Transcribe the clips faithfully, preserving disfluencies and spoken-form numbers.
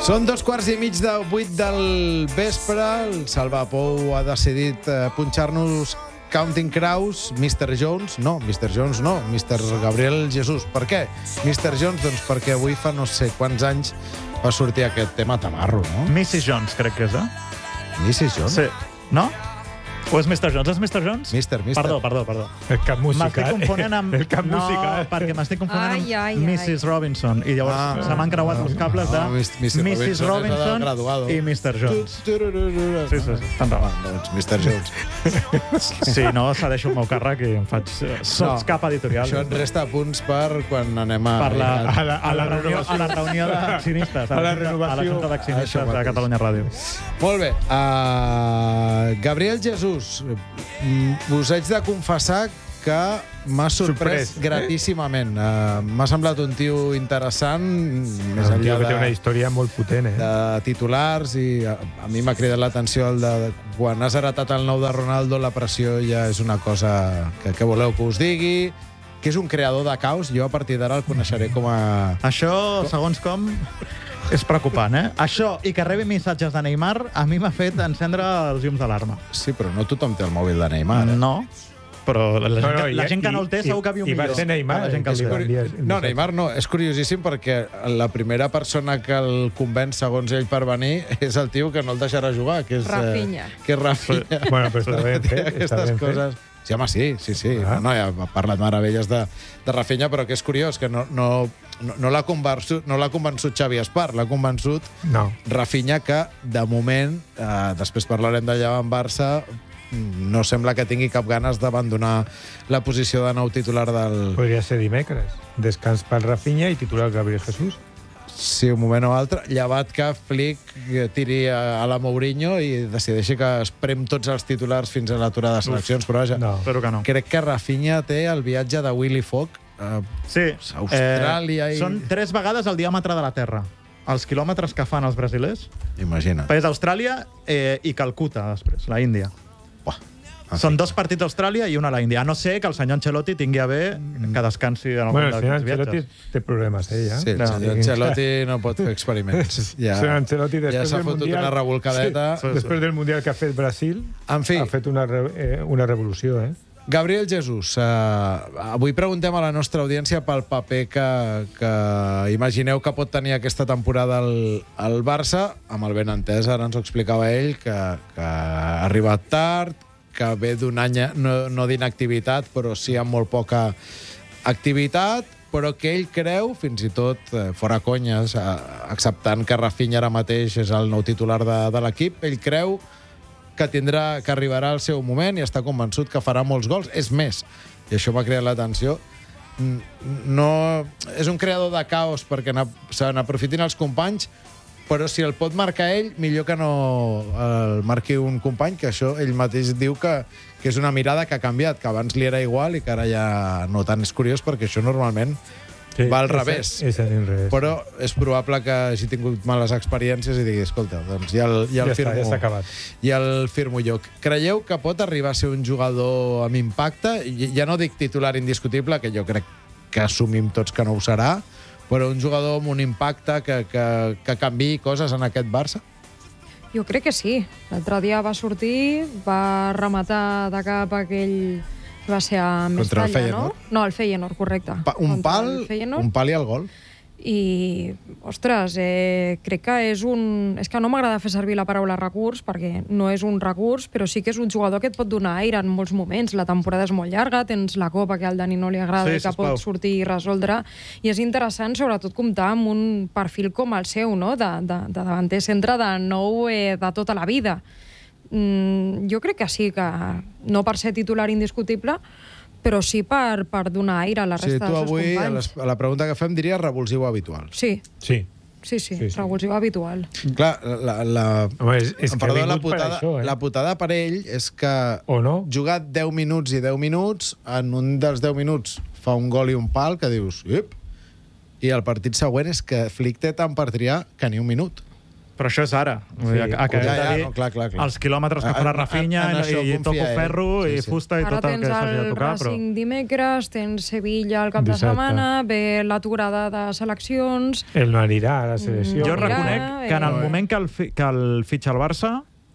Són dos quarts i mig de vuit del vespre. El Salva Pou ha decidit eh, punxar-nos Counting Crows, mister Jones. No, mister Jones no, mister Gabriel Jesús. Per què? mister Jones, doncs perquè avui fa no sé quants anys va sortir aquest tema tamarro, no? missis Jones, crec que és, eh? missis Jones? Sí. No? O és mister Jones? És mister Jones? Mister, mister. Perdó, perdó, perdó. El cap musical. M'estic confonent amb... El cap no, musical. perquè m'estic confonent Ai, ai, amb ai. missis Robinson. I llavors Ah. se m'han creuat els cables de No, missis missis Robinson és el Robinson graduado. i mister Jones. Tu, tu, tu, tu, tu. Sí, sí, sí. Tant raó. Doncs mister Jones. Sí, no, cedeixo el meu càrrec i em faig sots cap editorial. Això et resta punts per quan anem a... Per la, A la- a la, reunió, a la reunió d'accionistes. A la A la renovació. Junta d'accionistes Això de mateix. Catalunya Ràdio. Molt bé. Uh, Gabriel Jesús, mm, us haig de confessar que m'ha sorprès, Sorprès, eh? gratíssimament. Uh, m'ha semblat un tio interessant, més Un tio enllà que té una de, història molt potent, eh? de titulars, i a, a mi m'ha cridat l'atenció el de, de quan has heretat el nou de Ronaldo, la pressió ja és una cosa que, que voleu que us digui, que és un creador de caos. Jo a partir d'ara el coneixeré com a... Això, segons com, és preocupant, eh? Això i que rebi missatges de Neymar a mi m'ha fet encendre els llums d'alarma. Sí, però no tothom té el mòbil de Neymar. Eh? No, però la gent, No, no, que, la i- gent que no el té i- segur que viu i va millor. ser Neymar, que la gent que és el curi- viu. dies- No, Neymar no. És curiosíssim perquè la primera persona que el convenç, segons ell, per venir és el tio que no el deixarà jugar, que és... Rafinha. Eh, que és Rafinha. Bueno, però està ben Té fet, està aquestes ben fet. coses... Sí, home, sí, sí, sí. Ah. No, ja ha parlat meravelles de, de Rafinha, però que és curiós, que no, no, no, no l'ha convençut, no l'ha convençut Xavi Espar, l'ha convençut No. Rafinha, que, de moment, eh, després parlarem de Llevant Barça, no sembla que tingui cap ganes d'abandonar la posició de nou titular del... Podria ser dimecres. Descans pel Rafinha i titular Gabriel Jesús. Sí, un moment o altre, llevat que Flick tiri a la Mourinho i decideixi que es prem tots els titulars fins a l'aturada de seleccions, però vaja, No. Espero que no. crec que Rafinha té el viatge de Willy Fogg. Eh, Sí. Austràlia i- Són tres vegades el diàmetre de la Terra. Els quilòmetres que fan els brasilers. imagina't. És Austràlia eh, i Calcuta, després, la Índia. Buah, en Són fi. dos partits a Austràlia i una a la Índia. A no ser que el senyor Ancelotti tingui a bé que descansi en algun Bueno, el senyor d'aquests Ancelotti viatges. té problemes, eh, ja? Sí, el No. senyor Ancelotti no pot fer experiments. Ja, El senyor Ancelotti, ja després s'ha del fotut Mundial... una revolcadeta. Sí, després del Mundial que ha fet Brasil, En fi, ha fet una, re, eh, una revolució, eh? Gabriel Jesús, eh, avui preguntem a la nostra audiència pel paper que, que imagineu que pot tenir aquesta temporada el, el Barça, amb el benentès, ara ens ho explicava ell, que, que ha arribat tard, que ve d'un any no, no d'inactivitat, però sí amb molt poca activitat, però que ell creu, fins i tot eh, fora conyes, eh, acceptant que Rafinha ara mateix és el nou titular de, de l'equip, ell creu que tindrà que arribarà al seu moment i està convençut que farà molts gols. És més, i això m'ha creat l'atenció, n- no, és un creador de caos perquè n'ha- se n'aprofitin els companys, però si el pot marcar ell, millor que no el marqui un company, que això ell mateix diu que, que és una mirada que ha canviat, que abans li era igual i que ara ja no tant. És curiós perquè això normalment Sí, va al és- revés. És a l'inrevés. Però és probable que hagi tingut males experiències i digui, escolta, doncs ja el, ja el Ja està, firmo. ja s'ha acabat. I el firmo jo. Creieu que pot arribar a ser un jugador amb impacte? I ja no dic titular indiscutible, que jo crec que assumim tots que no ho serà, però un jugador amb un impacte que, que, que canviï coses en aquest Barça? Jo crec que sí. L'altre dia va sortir, va rematar de cap aquell... Va ser a Contra el Mestalla, no? Feyenoord? No, el Feyenoord, correcte. Pa, un, Contra pal, el Feyenoord. un pal i el gol. I, ostres, eh, crec que és un... És que no m'agrada fer servir la paraula recurs, perquè no és un recurs, però sí que és un jugador que et pot donar aire en molts moments. La temporada és molt llarga, tens la Copa, que al Dani no li agrada Sí, i que sisplau. pot sortir i resoldre, i és interessant, sobretot, comptar amb un perfil com el seu, no?, de, de, de davanter centre de nou eh, de tota la vida. Mm, jo crec que sí, que no per ser titular indiscutible, però sí per, per donar aire a la O sigui, resta tu dels seus avui, a, companys. les, a la pregunta que fem, diries revulsiu habitual. Sí, Sí. sí, sí, Sí, sí. revulsiu habitual. Clar, la, la, Home, és, és que perdó, ha la vingut per putada, això, eh? la putada per ell és que O no? jugar deu minuts i deu minuts, en un dels deu minuts fa un gol i un pal que dius, ip, i el partit següent és que Flick té tant per triar que ni un minut. Però això és ara. Sí, ja, ja, no, clar, clar, clar. Els quilòmetres que farà Rafinha en, en, en i, i toco ferro sí, sí. i fusta i ara tot el que s'hagi de tocar. Ara tens el Racing però... dimecres, tens Sevilla el cap Dissabte. de setmana, ve l'aturada de seleccions... Ell no anirà a la selecció. Jo reconec que en el moment que el, fi, que el fitxa el Barça,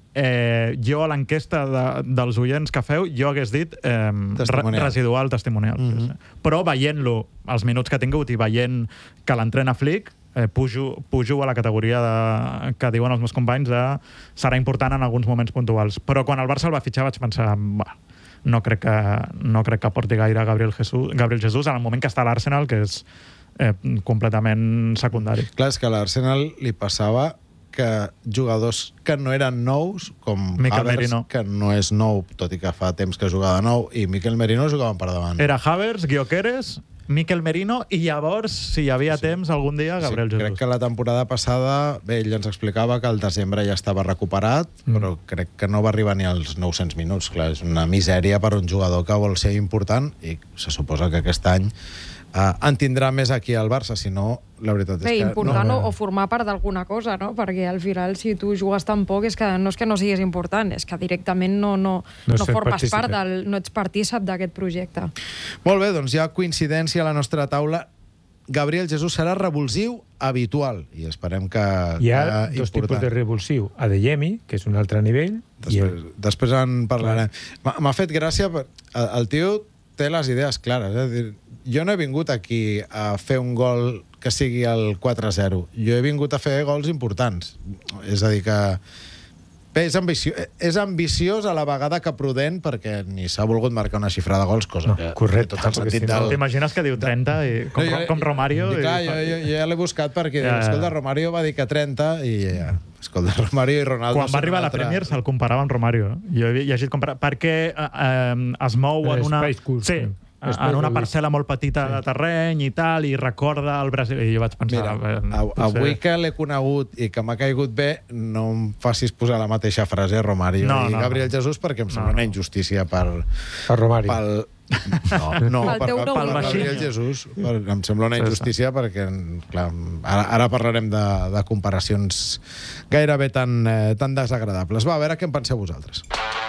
eh, jo a l'enquesta de, dels oients que feu, jo hagués dit eh, re, residual testimonial. Mm -hmm. Però veient-lo, els minuts que ha tingut i veient que l'entrena Flick, Eh, pujo, pujo a la categoria de, que diuen els meus companys de serà important en alguns moments puntuals. Però quan el Barça el va fitxar vaig pensar bah, no, crec que, no crec que porti gaire Gabriel Jesús, Gabriel Jesús en el moment que està a l'Arsenal, que és eh, completament secundari. Clar, és que a l'Arsenal li passava que jugadors que no eren nous, com Mikel Havertz, Merino, que no és nou, tot i que fa temps que jugava de nou, i Mikel Merino jugaven per davant. Era Havertz, Gyökeres, Mikel Merino i llavors, si hi havia sí. temps, algun dia, Gabriel sí, Jesús. Crec que la temporada passada, bé, ell ens explicava que al desembre ja estava recuperat, mm. però crec que no va arribar ni als nou-cents minuts. Clar, és una misèria per un jugador que vol ser important i se suposa que aquest any Uh, en tindrà més aquí al Barça, si no, la veritat Bé, és que... important no, o, o formar part d'alguna cosa, no? Perquè al final, si tu jugues tan poc, és que no és que no siguis important, és que directament no, no, no, no formes part del... no ets partícip d'aquest projecte. Molt bé, doncs hi ha coincidència a la nostra taula. Gabriel Jesús serà revulsiu habitual, i esperem que... Hi ha que dos tipus de revulsiu. Adeyemi, que és un altre nivell... Després, i el... després en parlarem. M'ha fet gràcia, el tio té les idees clares, eh? És a dir, jo no he vingut aquí a fer un gol que sigui el quatre a zero. Jo he vingut a fer gols importants. És a dir que... Bé, és, ambicio... és ambiciós a la vegada que prudent, perquè ni s'ha volgut marcar una xifra de gols, cosa no, que... correcte. Tot el sentit del... T'imagines que diu trenta, i, com, no, jo, com Romario... I, clar, i... jo, jo, jo ja l'he buscat perquè... Ja, ja. Escolta, Romario va dir que trenta i ja... Escolta, Romario i Ronaldo... Quan va arribar a la Premier se'l comparava amb Romario. Jo he llegit comparar... Perquè eh, eh, es mou en una... Curs, sí, en una parcel·la molt petita sí. de terreny i tal, i recorda el Brasil... I jo vaig pensar... Mira, eh, avui que l'he conegut i que m'ha caigut bé, no em facis posar la mateixa frase Romario no, i no, Gabriel no. Jesús, perquè em sembla no. una injustícia per... Per Romario. Pel... No, no pel per, per, per Gabriel Jesús. Per, em sembla una injustícia perquè, clar, ara, ara parlarem de, de comparacions gairebé tan, eh, tan desagradables. Va, a veure què en penseu vosaltres.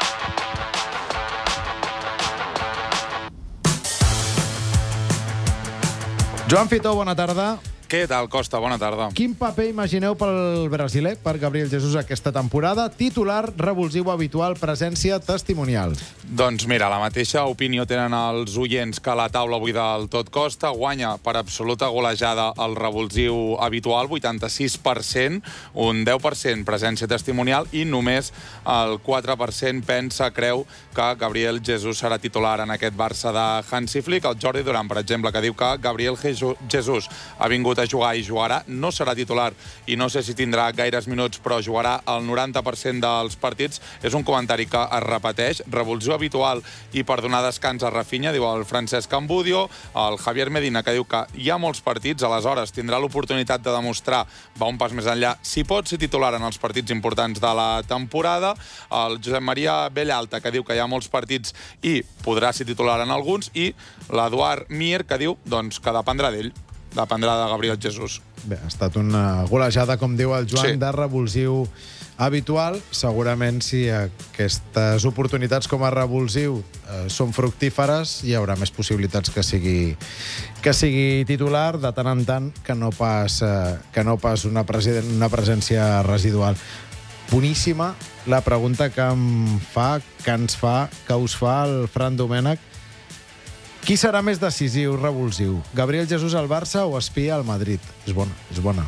Joan Fitó, bona tarda. Què tal, Costa? Bona tarda. Quin paper imagineu pel brasiler, per Gabriel Jesús, aquesta temporada? Titular, revulsiu habitual, presència testimonial. Doncs mira, la mateixa opinió tenen els oients que la taula avui del Tot Costa. Guanya per absoluta golejada el revulsiu habitual, vuitanta-sis per cent, un deu per cent presència testimonial i només el quatre per cent pensa, creu, que Gabriel Jesús serà titular en aquest Barça de Hansi Flick. El Jordi Duran, per exemple, que diu que Gabriel Jesús ha vingut a jugar i jugarà, no serà titular i no sé si tindrà gaires minuts, però jugarà el noranta per cent dels partits. És un comentari que es repeteix. Revulsiu habitual i per donar descans a Rafinha, diu el Francesc Ambudio. El Javier Medina, que diu que hi ha molts partits, aleshores tindrà l'oportunitat de demostrar, va un pas més enllà, si pot ser titular en els partits importants de la temporada. El Josep Maria Bellalta, que diu que hi ha molts partits i podrà ser titular en alguns, i l'Eduard Mir, que diu doncs, que dependrà d'ell. Dependrà de Gabriel Jesús. Bé, ha estat una golejada, com diu el Joan, sí. de revulsiu habitual. Segurament, si aquestes oportunitats com a revulsiu eh, són fructíferes, hi haurà més possibilitats que sigui, que sigui titular, de tant en tant, que no pas, eh, que no pas una, una presència residual. Boníssima la pregunta que em fa, que ens fa, que us fa el Fran Domènech. Qui serà més decisiu, revulsiu? Gabriel Jesús al Barça o Espia al Madrid? És bona, és bona.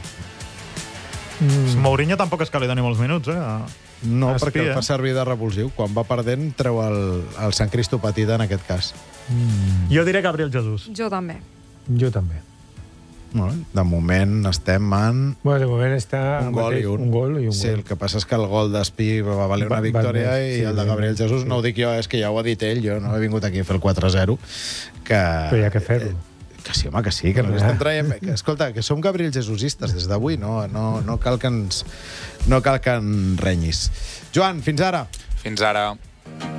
Mm. Mourinho tampoc és que li doni molts minuts, eh? No, Espia, perquè el fa servir de revulsiu. Quan va perdent, treu el, el Sant Cristo Petit, en aquest cas. Mm. Jo diré Gabriel Jesús. Jo també. Jo també. Bueno, de moment estem en... Bueno, de moment està un gol, mateix, i un... un gol i un sí, gol. el que passa és que el gol d'Espí va valer una victòria va, va, i sí, el de Gabriel Jesús, sí. No ho dic jo, és que ja ho ha dit ell, jo no he vingut aquí a fer el quatre a zero. Que... Però hi ha que fer-ho. Que sí, home, que sí, que no estem traient... Que, escolta, que som Gabriel Jesusistes des d'avui, no, no, no cal que ens... no cal que en renyis. Joan, fins ara. Fins ara.